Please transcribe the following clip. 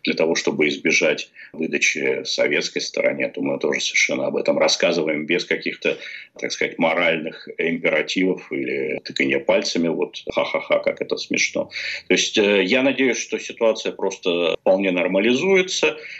для того, чтобы избежать выдачи советской стороне, то мы тоже совершенно об этом рассказываем без каких-то, так сказать, моральных императивов или тыканья пальцами, вот ха-ха-ха, как это смешно. То есть я надеюсь, что ситуация просто вполне нормализуется.